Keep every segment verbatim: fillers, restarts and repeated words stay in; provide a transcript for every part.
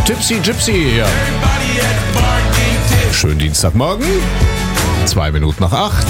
Tipsy Gypsy hier. Schönen Dienstagmorgen. Zwei Minuten nach acht.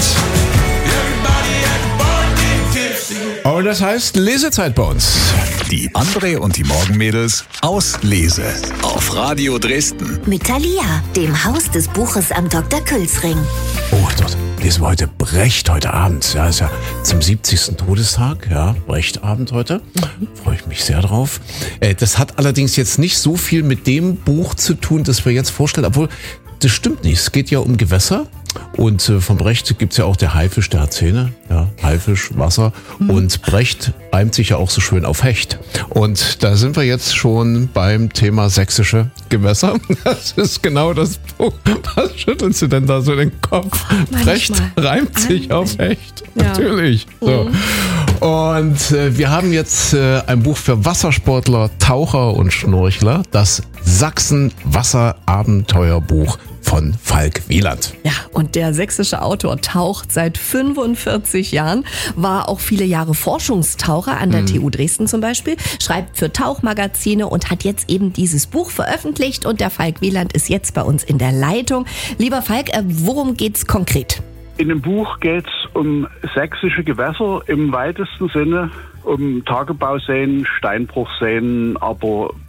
Und das heißt Lesezeit bei uns. Die André und die Morgenmädels aus Lese auf Radio Dresden. Mit Thalia, dem Haus des Buches am Doktor Külsring. Oh, dort lesen wir heute Brecht heute Abend. Ja, ist ja zum siebzigsten Todestag. Ja, Brechtabend heute. Mhm. Freue ich mich sehr drauf. Äh, das hat allerdings jetzt nicht so viel mit dem Buch zu tun, das wir jetzt vorstellen. Obwohl, das stimmt nicht. Es geht ja um Gewässer. Und äh, von Brecht gibt's ja auch der Haifisch, der hat Zähne. Ja, Haifisch, Wasser. Mhm. Und Brecht reimt sich ja auch so schön auf Hecht. Und da sind wir jetzt schon beim Thema sächsische Gewässer. Das ist genau das Buch. Was schüttelst du denn da so den Kopf? Manchmal. Brecht reimt sich auf Hecht. Ja. Natürlich. So. Mhm. Und äh, wir haben jetzt äh, ein Buch für Wassersportler, Taucher und Schnorchler. Das Sachsen-Wasser-Abenteuerbuch von Falk Wieland. Ja, und der sächsische Autor taucht seit fünfundvierzig Jahren, war auch viele Jahre Forschungstaucher an der mhm. T U Dresden zum Beispiel, schreibt für Tauchmagazine und hat jetzt eben dieses Buch veröffentlicht. Und der Falk Wieland ist jetzt bei uns in der Leitung. Lieber Falk, äh, worum geht's konkret? In dem Buch geht es um sächsische Gewässer im weitesten Sinne, um Tagebauseen, Steinbruchseen, aber